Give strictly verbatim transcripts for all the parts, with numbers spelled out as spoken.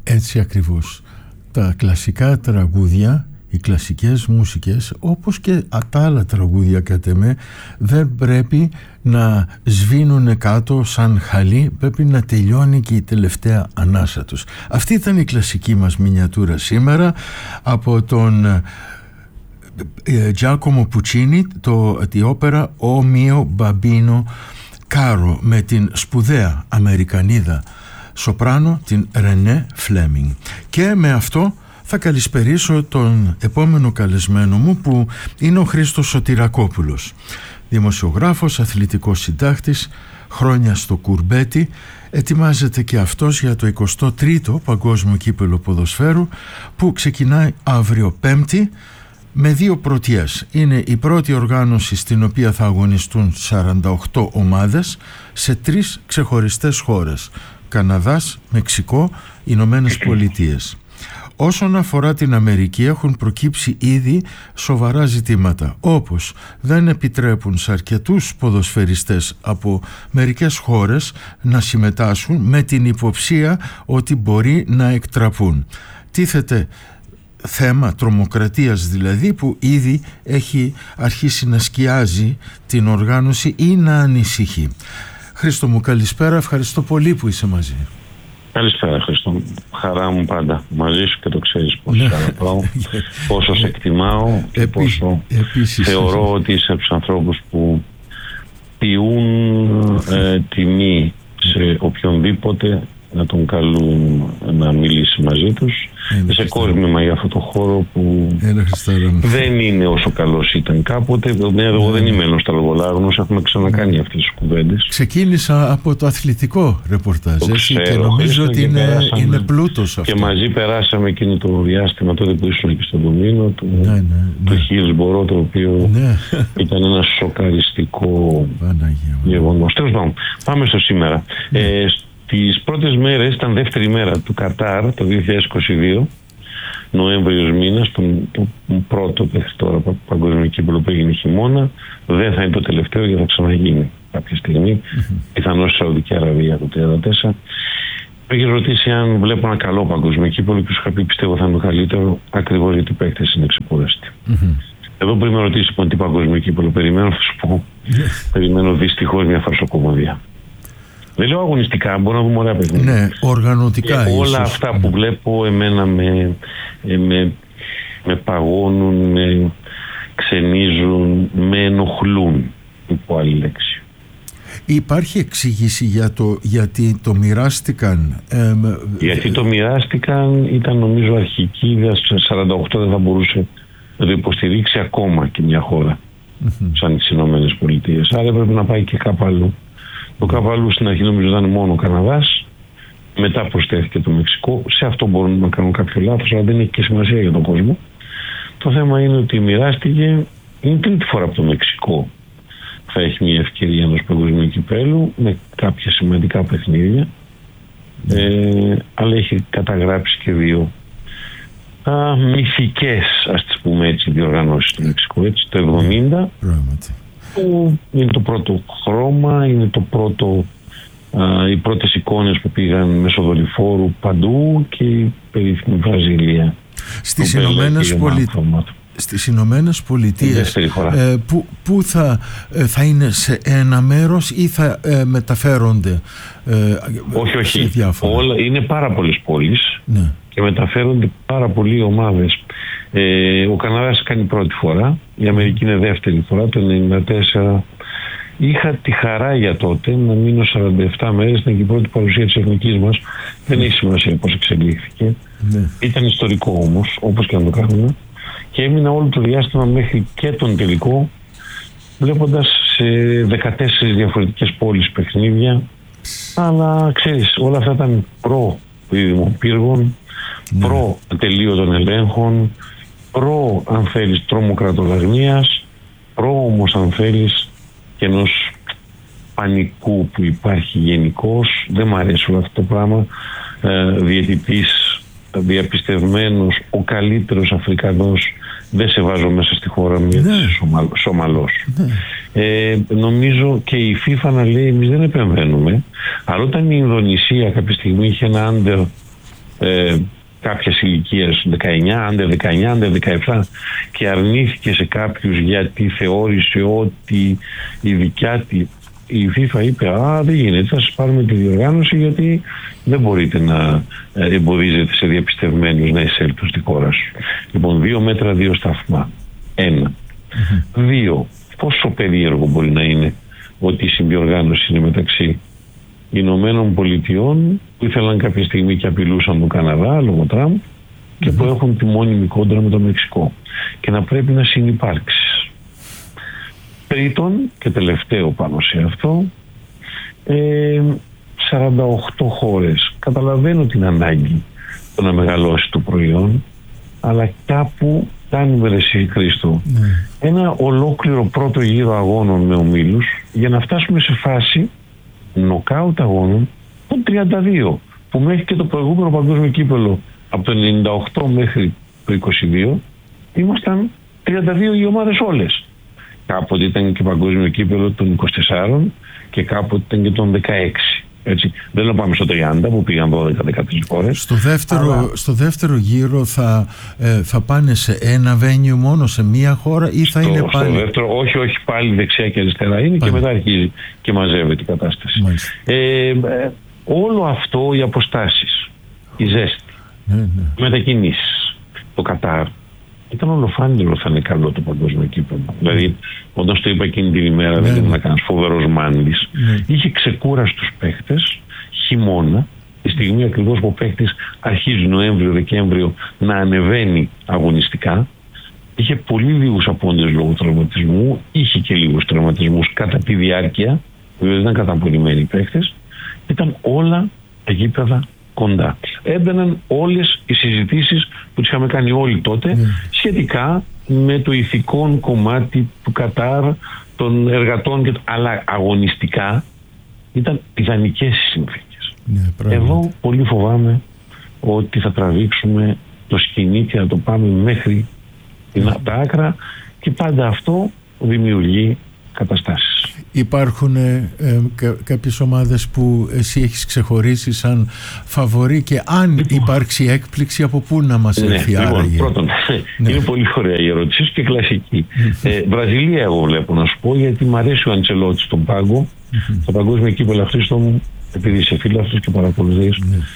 Έτσι ακριβώς. Τα κλασικά τραγούδια, οι κλασικές μουσικές, όπως και τα άλλα τραγούδια κατ' εμέ, δεν πρέπει να σβήνουν κάτω σαν χαλί, πρέπει να τελειώνει και η τελευταία ανάσα τους. Αυτή ήταν η κλασική μας μινιατούρα σήμερα από τον Giacomo Puccini, το, τη όπερα «Ο Μιο Μπαμπίνο Κάρο», με την σπουδαία Αμερικανίδα σοπράνο την Ρενέ Φλέμινγκ. Και με αυτό θα καλησπερίσω τον επόμενο καλεσμένο μου, που είναι ο Χρήστος Σωτηρακόπουλος, δημοσιογράφος, αθλητικός συντάκτης, χρόνια στο κουρμπέτι. Ετοιμάζεται και αυτός για το εικοστό τρίτο Παγκόσμιο Κύπελλο Ποδοσφαίρου, που ξεκινάει αύριο Πέμπτη με δύο πρωτιές. Είναι η πρώτη οργάνωση στην οποία θα αγωνιστούν σαράντα οκτώ ομάδες σε τρεις ξεχωριστές χώρες: Καναδάς, Μεξικό, Ηνωμένες Πολιτείες. Όσον αφορά την Αμερική, έχουν προκύψει ήδη σοβαρά ζητήματα, όπως δεν επιτρέπουν σε αρκετούς ποδοσφαιριστές από μερικές χώρες να συμμετάσχουν, με την υποψία ότι μπορεί να εκτραπούν. Τίθεται θέμα τρομοκρατίας δηλαδή, που ήδη έχει αρχίσει να σκιάζει την οργάνωση ή να ανησυχεί. Χρήστο μου, καλησπέρα, ευχαριστώ πολύ που είσαι μαζί. Καλησπέρα Χρήστο, χαρά μου πάντα μαζί σου και το ξέρεις πόσο σ' αγαπάω, πόσο σε εκτιμάω και Επί, πόσο επίσης, θεωρώ ότι είσαι από τους ανθρώπους που ποιούν ε, τιμή σε οποιονδήποτε να τον καλούν να μιλήσει μαζί τους, Έλα, σε κόσμημα για αυτό το χώρο που Έλα, δεν είναι όσο καλός ήταν κάποτε. Εγώ δεν είμαι νοσταλγολάγνος, έχουμε ξανακάνει αυτές τις κουβέντες. Ξεκίνησα από το αθλητικό ρεπορτάζ, το έτσι, ξέρω, και νομίζω ότι είναι, περάσαμε, είναι πλούτος αυτό. Και μαζί περάσαμε εκείνο το διάστημα τότε που ήσουν και στο Δομήνο του, ναι, ναι, ναι. Χίλσμπορο, το οποίο ναι. ήταν ένα σοκαριστικό γεγονός. Τέλος πάντων, πάμε στο σήμερα. Ναι. Ε, Τις πρώτες μέρες, ήταν δεύτερη μέρα του Κατάρ το δύο χιλιάδες είκοσι δύο, Νοέμβριος μήνας, το, το πρώτο μέχρι τώρα παγκόσμιο κύπελλο που έγινε χειμώνα. Δεν θα είναι το τελευταίο, γιατί θα ξαναγίνει κάποια στιγμή, mm-hmm. πιθανώς στη Σαουδική Αραβία το τριάντα τέσσερα. Με έχεις ρωτήσει αν βλέπω ένα καλό παγκόσμιο κύπελλο και σου είχα πει πιστεύω θα είναι το καλύτερο, ακριβώς γιατί οι παίκτες είναι ξεκούραστοι. Mm-hmm. Εδώ πριν με ρωτήσει λοιπόν τι παγκόσμιο κύπελλο περιμένω, θα σου πω, yes. περιμένω δυστυχώς μια φαρσοκομωδία. Δεν λέω αγωνιστικά, μπορούμε να δούμε ωραία παιχνίδια. Ναι, οργανωτικά και ίσως. Όλα αυτά που βλέπω εμένα με, με, με παγώνουν, με ξενίζουν, με ενοχλούν, υπό άλλη λέξη. Υπάρχει εξήγηση για το γιατί το μοιράστηκαν? Ε, γιατί το μοιράστηκαν ήταν νομίζω αρχική, σαράντα οκτώ δεν θα μπορούσε να το υποστηρίξει ακόμα και μια χώρα mm-hmm. σαν τις Ηνωμένες Πολιτείες. Άρα έπρεπε να πάει και κάπου αλλού. Το κάπου αλλού στην αρχή νομίζω ήταν μόνο ο Καναδάς, μετά προσθέθηκε το Μεξικό. Σε αυτό μπορούν να κάνουν κάποιο λάθος, αλλά δεν έχει και σημασία για τον κόσμο. Το θέμα είναι ότι μοιράστηκε, είναι τρίτη φορά από το Μεξικό θα έχει μια ευκαιρία ενός παγκοσμίου κυπέλλου με κάποια σημαντικά παιχνίδια, mm. ε, αλλά έχει καταγράψει και δύο α, μυθικές, ας τις πούμε έτσι, διοργανώσεις του Μεξικού, έτσι, το εβδομήντα. Mm. που είναι το πρώτο χρώμα, είναι το πρώτο, α, οι πρώτες εικόνες που πήγαν μέσω δορυφόρου παντού και η περίφημη Βραζιλία. Στις Ηνωμένες Πολιτείες. Στις Ηνωμένες Πολιτείες ε, που, που θα, ε, θα είναι σε ένα μέρος ή θα ε, μεταφέρονται ε, όχι, όχι. σε διάφορα? Όλα, είναι πάρα πολλές πόλεις, ναι. και μεταφέρονται πάρα πολλοί ομάδες. Ε, ο Καναδάς κάνει πρώτη φορά, η Αμερική είναι δεύτερη φορά, το ενενήντα τέσσερα. Είχα τη χαρά για τότε να μείνω σαράντα επτά μέρες, ήταν και η πρώτη παρουσία της εθνικής μας. Δεν έχει σημασία πώς εξελίχθηκε. Ναι. Ήταν ιστορικό όμως, όπως και να το κάνουμε. Και έμεινα όλο το διάστημα μέχρι και τον τελικό, βλέποντας σε δεκατέσσερις διαφορετικές πόλεις παιχνίδια. Αλλά ξέρεις, όλα αυτά ήταν προ δίδυμων πύργων, ναι. προ ατελείωτων ελέγχων, προ αν θέλεις τρομοκρατολαγνίας, προ όμως αν θέλεις και ενός πανικού που υπάρχει γενικώς. Δεν μου αρέσει όλο αυτό το πράγμα. ε, διαιτητής διαπιστευμένος, ο καλύτερος Αφρικανός, δεν σε βάζω μέσα στη χώρα μου γιατί είσαι Σομαλ, Σομαλός. Ναι. Ε, νομίζω και η FIFA να λέει εμείς δεν επεμβαίνουμε, αλλά όταν η Ινδονησία κάποια στιγμή είχε ένα under ε, κάποιες ηλικίες, δεκαεννιά, άντε δεκαεννιά, άντε δεκαεπτά, και αρνήθηκε σε κάποιους γιατί θεώρησε ότι η δικιά τη, η FIFA είπε «Α, δεν γίνεται, θα σας πάρουμε τη διοργάνωση γιατί δεν μπορείτε να εμποδίζετε σε διαπιστευμένους να εισέλθουν στη χώρα σου». Λοιπόν, δύο μέτρα, δύο σταθμά. Ένα. Mm-hmm. Δύο. Πόσο περίεργο μπορεί να είναι ότι η συμπιοργάνωση είναι μεταξύ Ηνωμένων Πολιτειών, που ήθελαν κάποια στιγμή και απειλούσαν τον Καναδά λόγω Τραμπ, και mm-hmm. που έχουν τη μόνιμη κόντρα με το Μεξικό, και να πρέπει να συνυπάρξει. Τρίτον και τελευταίο πάνω σε αυτό, ε, σαράντα οκτώ χώρες. Καταλαβαίνω την ανάγκη το να μεγαλώσει το προϊόν, αλλά κάπου κάνουμε, ρε εσύ Χρήστο, mm. ένα ολόκληρο πρώτο γύρο αγώνων με ομίλους για να φτάσουμε σε φάση νοκάουτ αγώνων των τριάντα δύο, που μέχρι και το προηγούμενο παγκόσμιο κύπελλο από το ενενήντα οκτώ μέχρι το είκοσι δύο ήμασταν τριάντα δύο οι ομάδες όλες. Κάποτε ήταν και παγκόσμιο κύπελλο των είκοσι τεσσάρων και κάποτε ήταν και των δεκαέξι. Έτσι. Δεν να πάμε στο τριάντα που πήγαν δώδεκα δεκατρείς χώρες. Στο δεύτερο, αλλά... στο δεύτερο γύρο θα, ε, θα πάνε σε ένα venue μόνο, σε μία χώρα, ή θα στο, είναι πάλι... Στο δεύτερο, όχι, όχι, πάλι δεξιά και αριστερά είναι, πάλι. Και μετά αρχίζει και μαζεύεται η κατάσταση. Ε, ε, όλο αυτό, οι αποστάσεις, η ζέστη, ναι, ναι. μετακινήσεις, το Κατάρ, ήταν ολοφάνερο θα είναι καλό το παγκόσμιο κύπελλο. Mm. Δηλαδή, όταν το είπα εκείνη την ημέρα, mm. δεν ήμουν κανένας φοβερός μάντης. Mm. Είχε ξεκούραστους παίχτες, χειμώνα, τη στιγμή ακριβώς που ο παίχτης αρχίζει Νοέμβριο-Δεκέμβριο να ανεβαίνει αγωνιστικά. Είχε πολύ λίγους απόντες λόγω τραυματισμού, είχε και λίγους τραυματισμούς κατά τη διάρκεια, δηλαδή δεν ήταν καταπονημένοι οι παίχτες. Ήταν όλα τα γήπεδα κοντά. Έμπαιναν όλες οι συζητήσεις που τις είχαμε κάνει όλοι τότε mm. σχετικά με το ηθικό κομμάτι του Κατάρ, των εργατών, και το... αλλά αγωνιστικά ήταν ιδανικές οι συνθήκες. Yeah, Εδώ πολύ φοβάμαι ότι θα τραβήξουμε το σκηνή και να το πάμε μέχρι την yeah. τα άκρα, και πάντα αυτό δημιουργεί καταστάσεις. Υπάρχουν ε, ε, κα, κάποιες ομάδες που εσύ έχεις ξεχωρίσει σαν φαβορί, και αν λοιπόν, υπάρξει έκπληξη, από πού να μας ναι, έρθει λοιπόν, άραγε? Πρώτον, ναι. είναι πολύ ωραία η ερώτηση και κλασική. ε, Βραζιλία εγώ βλέπω να σου πω, γιατί μου αρέσει ο Αντσελότη στον πάγκο. Το παγκόσμιο κύπελλο, Χρήστο μου, επειδή είσαι φίλος και παρακολουθείς,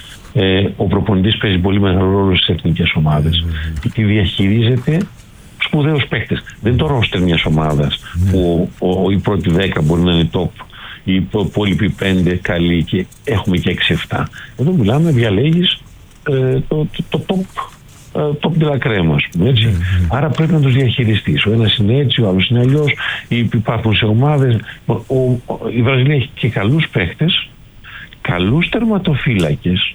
ε, ο προπονητής παίζει πολύ μεγάλο ρόλο στις εθνικές ομάδες και τη διαχειρίζεται σπουδαίους παίκτες. Δεν είναι το ρόστερ μιας ομάδας mm. που ο, ο, οι πρώτοι δέκα μπορεί να είναι top, οι υπόλοιποι πέντε καλοί και έχουμε και έξι εφτά. Εδώ μιλάμε, διαλέγεις ε, το, το, το top, ε, top de la crème, ας πούμε, έτσι. Mm. Άρα πρέπει να τους διαχειριστείς. Ο ένας είναι έτσι, ο άλλος είναι αλλιώς, υπάρχουν σε ομάδες. Ο, ο, ο, η Βραζιλία έχει και καλούς παίκτες, καλούς τερματοφύλακες.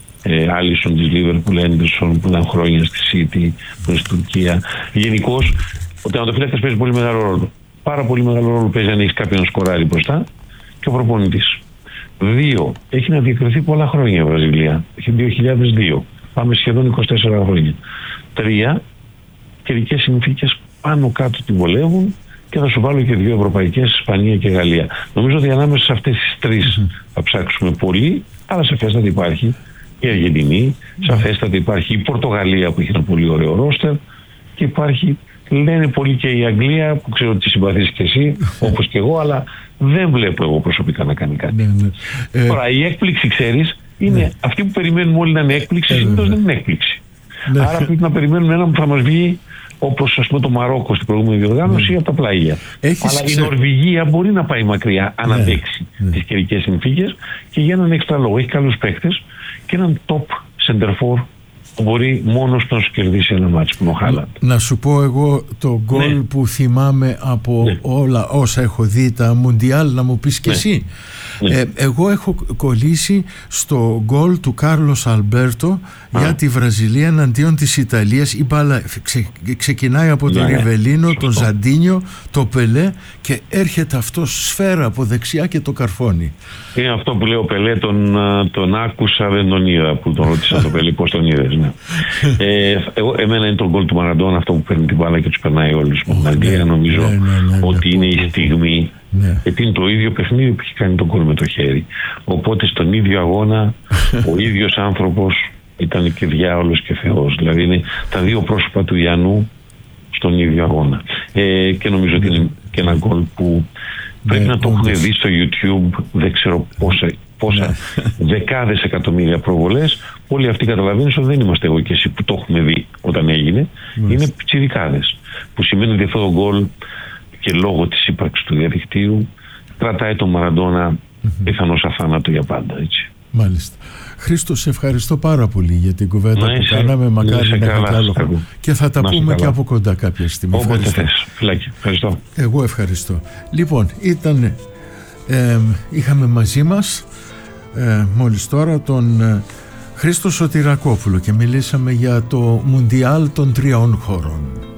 Ε, Άλισον της Λίβερπουλ, Έντερσον που ήταν χρόνια στη City, που είναι στη Τουρκία. Γενικώς ο τερματοφύλακας παίζει πολύ μεγάλο ρόλο. Πάρα πολύ μεγάλο ρόλο παίζει αν έχει κάποιον να σκοράρει μπροστά, και ο προπονητής. Δύο, έχει να διακριθεί πολλά χρόνια η Βραζιλία. Έχει δύο χιλιάδες δύο. Πάμε σχεδόν είκοσι τέσσερα χρόνια. Τρία, καιρικές συνθήκες πάνω κάτω τη βολεύουν, και θα σου βάλω και δύο ευρωπαϊκές, Ισπανία και Γαλλία. Νομίζω ότι ανάμεσα σε αυτές τις τρεις mm-hmm. θα ψάξουμε πολύ, αλλά σαφέστατα υπάρχει η Αργεντινή, σαφέστατα υπάρχει η Πορτογαλία που έχει ένα πολύ ωραίο ρόστερ, και υπάρχει, λένε πολύ, και η Αγγλία που ξέρω ότι συμπαθείς και εσύ όπως και εγώ, αλλά δεν βλέπω εγώ προσωπικά να κάνει κάτι. Ναι, ναι. Ε... Τώρα η έκπληξη, ξέρεις, είναι ναι. αυτή που περιμένουμε όλοι να είναι έκπληξη, ε, συνήθως δεν είναι έκπληξη. Ναι. Άρα πρέπει να περιμένουμε έναν που θα μας βγει, όπως ας πούμε το Μαρόκο στην προηγούμενη διοργάνωση, ναι. από τα πλάγια. Έχεις αλλά ξε... η Νορβηγία μπορεί να πάει μακριά αν αντέξει ναι. τις καιρικές συνθήκες, και για έναν έξτρα λόγο έχει καλούς παίκτες και έναν top center for που μπορεί μόνος του να σου κερδίσει ένα μάτσο που είναι ο Χάλαντ. Να σου πω εγώ το γκολ ναι. που θυμάμαι από ναι. όλα όσα έχω δει τα Μουντιάλ, να μου πεις και ναι. εσύ. Ναι. Ε, εγώ έχω κολλήσει στο γκολ του Κάρλος Αλμπέρτο για τη Βραζιλία εναντίον της Ιταλίας. Η μπάλα ξε, ξεκινάει από τον ναι. Ριβελίνο, τον Ζαντίνιο, το Πελέ, και έρχεται αυτό σφαίρα από δεξιά και το καρφώνει. Είναι αυτό που λέει ο Πελέ, τον, τον άκουσα, δεν τον είδα, που τον ρώτησα το Πελέ πώς τον είδες. Ναι. ε, εγώ, εμένα είναι το γκολ του Μαραντών, αυτό που παίρνει την μπάλα και τους περνάει όλους. Oh, ναι, Αγγλία, νομίζω ναι, ναι, ναι, ότι ναι, είναι ναι, η στιγμή. Ναι. Γιατί είναι το ίδιο παιχνίδι που έχει κάνει τον γκολ με το χέρι. Οπότε στον ίδιο αγώνα ο ίδιος άνθρωπος ήταν και διάολος και Θεός. Δηλαδή είναι τα δύο πρόσωπα του Ιαννού στον ίδιο αγώνα. Ε, και νομίζω ότι είναι και ένα γκολ που πρέπει ναι, να το έχουν δει στο YouTube, δεν ξέρω πόσα, πόσα δεκάδες εκατομμύρια προβολές. Όλοι αυτοί καταλαβαίνουν ότι δεν είμαστε εγώ και εσύ που το έχουμε δει όταν έγινε. Μάλιστα. Είναι πιτσιρικάδες. Που σημαίνει ότι αυτό το γκολ και λόγω της ύπαρξης του διαδικτύου κρατάει τον Μαραντόνα mm-hmm. πιθανώς αθάνατο για πάντα. Έτσι. Μάλιστα. Χρήστο, σε ευχαριστώ πάρα πολύ για την κουβέντα να που είσαι, κάναμε. Μακάρι να είχατε άλλο χρόνο. Και θα τα να πούμε και από κοντά κάποια στιγμή. Όποτε θες. Φιλάκι. Ευχαριστώ. Εγώ ευχαριστώ. Λοιπόν, ήταν, ε, είχαμε μαζί μας ε, μόλις τώρα τον ε, Χρήστο Σωτηρακόπουλο και μιλήσαμε για το Μουντιάλ των τριών χωρών.